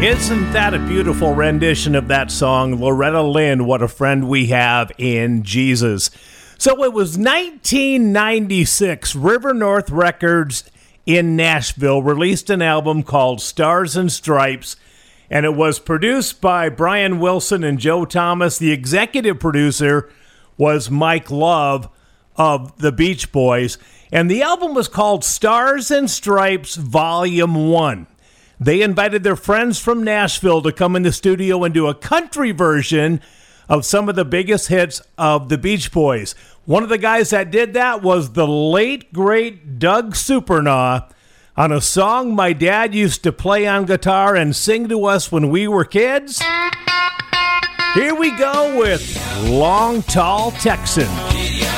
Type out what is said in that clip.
Isn't that a beautiful rendition of that song? Loretta Lynn, What a Friend We Have in Jesus. So it was 1996. River North Records in Nashville released an album called Stars and Stripes, and it was produced by Brian Wilson and Joe Thomas. The executive producer was Mike Love of the Beach Boys, and the album was called Stars and Stripes Volume 1. They invited their friends from Nashville to come in the studio and do a country version of some of the biggest hits of the Beach Boys. One of the guys that did that was the late, great Doug Supernaw on a song my dad used to play on guitar and sing to us when we were kids. Here we go with Long Tall Texan.